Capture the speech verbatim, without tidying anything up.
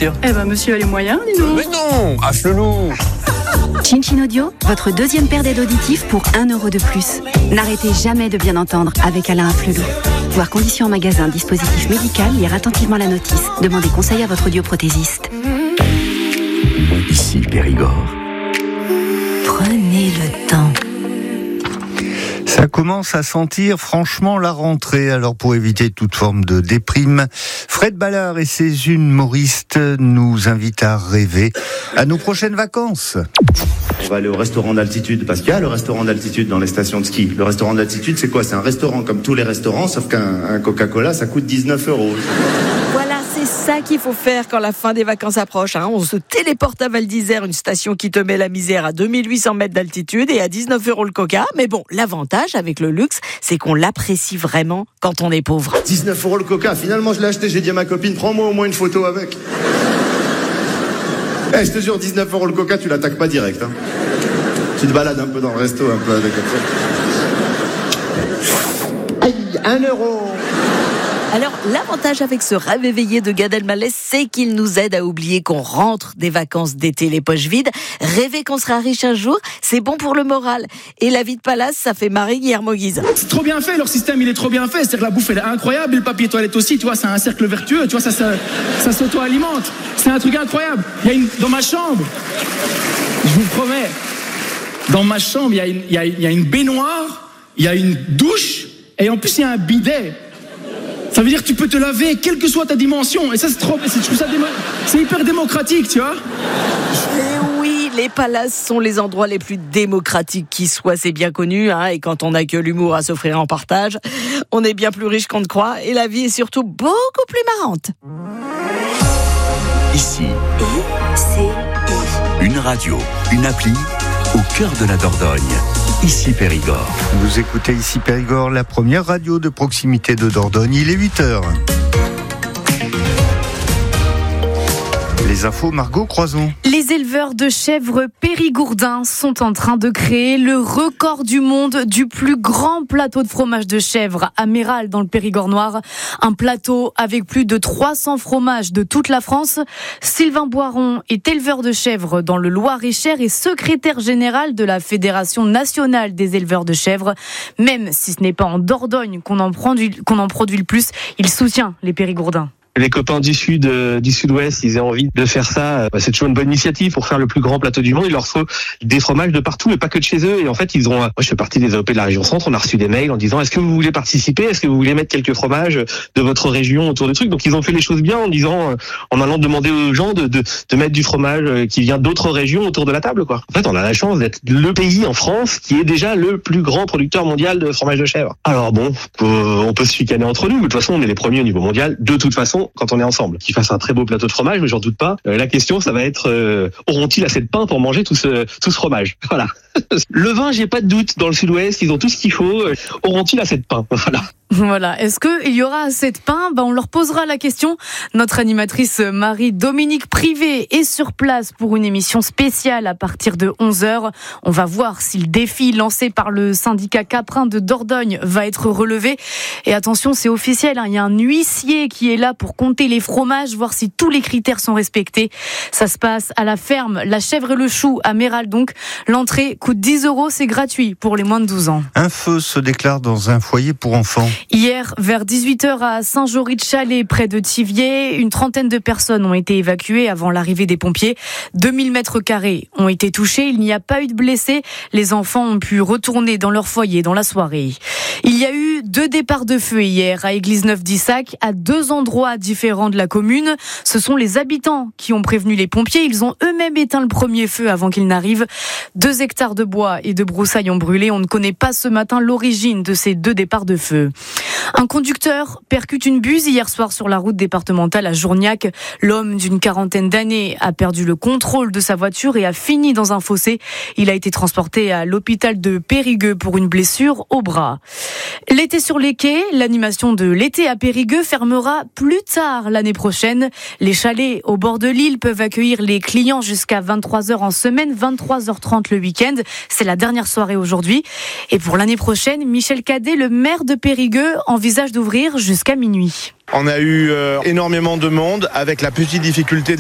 voiture? Eh ben, monsieur a les moyens, dis donc. Mais non, Afflelou. Chin Chin Audio, votre deuxième paire d'aides auditives pour un euro de plus. N'arrêtez jamais de bien entendre avec Alain Afflelou. Voir conditions en magasin, dispositif médical, lire attentivement la notice. Demandez conseil à votre audioprothésiste. Ici Périgord. Prenez le temps. Ça commence à sentir franchement la rentrée. Alors pour éviter toute forme de déprime, Fred Ballard et ses humoristes nous invitent à rêver à nos prochaines vacances. On va aller au restaurant d'altitude, parce qu'il y a le restaurant d'altitude dans les stations de ski. Le restaurant d'altitude, c'est quoi? C'est un restaurant comme tous les restaurants, sauf qu'un un Coca-Cola, ça coûte dix-neuf euros. Voilà, c'est ça qu'il faut faire quand la fin des vacances approche. Hein. On se téléporte à Val d'Isère, une station qui te met la misère à deux mille huit cents mètres d'altitude et à dix-neuf euros le Coca. Mais bon, l'avantage avec le luxe, c'est qu'on l'apprécie vraiment quand on est pauvre. dix-neuf euros le Coca, finalement je l'ai acheté, j'ai dit à ma copine, prends-moi au moins une photo avec. Eh, hey, je te jure, dix-neuf euros le Coca, tu l'attaques pas direct. Hein. Tu te balades un peu dans le resto, un peu avec comme ça. Aïe, un euro. Alors, l'avantage avec ce rêve éveillé de Gad Elmaleh, c'est qu'il nous aide à oublier qu'on rentre des vacances d'été les poches vides. Rêver qu'on sera riche un jour, c'est bon pour le moral. Et la vie de palace, ça fait marrer Guillermo Guise. C'est trop bien fait, leur système, il est trop bien fait. C'est-à-dire que la bouffe, elle est incroyable, et le papier toilette aussi, tu vois, c'est un cercle vertueux, tu vois, ça, ça, ça s'auto-alimente. C'est un truc incroyable. Il y a une, dans ma chambre, je vous promets, dans ma chambre, il y a une, il y a, il y a une baignoire, il y a une douche, et en plus, il y a un bidet. Ça veut dire que tu peux te laver, quelle que soit ta dimension. Et ça, c'est trop, c'est, je trouve ça démo, c'est hyper démocratique, tu vois. Et oui, les palaces sont les endroits les plus démocratiques qui soient, c'est bien connu. Hein, et quand on n'a que l'humour à s'offrir en partage, on est bien plus riche qu'on ne croit. Et la vie est surtout beaucoup plus marrante. Ici, I C I. une radio, une appli au cœur de la Dordogne. Ici Périgord. Vous écoutez Ici Périgord, la première radio de proximité de Dordogne. Il est huit heures. Les infos, Margot Croison. Les éleveurs de chèvres périgourdins sont en train de créer le record du monde du plus grand plateau de fromage de chèvre à Méral dans le Périgord noir. Un plateau avec plus de trois cents fromages de toute la France. Sylvain Boiron est éleveur de chèvres dans le Loir-et-Cher et secrétaire général de la Fédération nationale des éleveurs de chèvres. Même si ce n'est pas en Dordogne qu'on en produit, qu'on en produit le plus, il soutient les périgourdins. Les copains du sud, euh, du sud-ouest, ils aient envie de faire ça. Euh, c'est toujours une bonne initiative pour faire le plus grand plateau du monde. Il leur faut des fromages de partout et pas que de chez eux. Et en fait, ils ont. Euh, moi, je fais partie des A O P de la région centre. On a reçu des mails en disant est-ce que vous voulez participer? Est-ce que vous voulez mettre quelques fromages de votre région autour du truc? Donc, ils ont fait les choses bien en disant, euh, en allant demander aux gens de, de, de mettre du fromage qui vient d'autres régions autour de la table, quoi. En fait, on a la chance d'être le pays en France qui est déjà le plus grand producteur mondial de fromage de chèvre. Alors bon, euh, on peut se chicaner entre nous, mais de toute façon, on est les premiers au niveau mondial. De toute façon, quand on est ensemble. Qu'ils fassent un très beau plateau de fromage, mais j'en doute pas. Euh, la question, ça va être euh, auront-ils assez de pain pour manger tout ce tout ce fromage? Voilà. Le vin, j'ai pas de doute. Dans le sud-ouest, ils ont tout ce qu'il faut. Euh, auront-ils assez de pain? Voilà. Voilà. Est-ce qu'il y aura assez de pain? Ben, on leur posera la question. Notre animatrice Marie-Dominique Privé est sur place pour une émission spéciale à partir de onze heures. On va voir si le défi lancé par le syndicat Caprin de Dordogne va être relevé. Et attention, c'est officiel, hein, il y a un huissier qui est là pour compter les fromages, voir si tous les critères sont respectés. Ça se passe à la ferme La Chèvre et le Chou à Méral donc. L'entrée coûte dix euros, c'est gratuit pour les moins de douze ans. Un feu se déclare dans un foyer pour enfants. Hier, vers dix-huit heures à Saint-Jory-de-Chalais, près de Thiviers, une trentaine de personnes ont été évacuées avant l'arrivée des pompiers. deux mille mètres carrés ont été touchés, il n'y a pas eu de blessés. Les enfants ont pu retourner dans leur foyer dans la soirée. Il y a eu deux départs de feu hier à Église-Neuve-d'Issac, à deux endroits différents de la commune. Ce sont les habitants qui ont prévenu les pompiers. Ils ont eux-mêmes éteint le premier feu avant qu'il n'arrive. Deux hectares de bois et de broussailles ont brûlé. On ne connaît pas ce matin l'origine de ces deux départs de feu. Un conducteur percute une buse hier soir sur la route départementale à Journiac. L'homme d'une quarantaine d'années a perdu le contrôle de sa voiture et a fini dans un fossé. Il a été transporté à l'hôpital de Périgueux pour une blessure au bras. L'été sur les quais, l'animation de l'été à Périgueux fermera plus tard l'année prochaine. Les chalets au bord de l'île peuvent accueillir les clients jusqu'à vingt-trois heures en semaine, vingt-trois heures trente le week-end. C'est la dernière soirée aujourd'hui. Et pour l'année prochaine, Michel Cadet, le maire de Périgueux, envisage d'ouvrir jusqu'à minuit. On a eu euh, énormément de monde avec la petite difficulté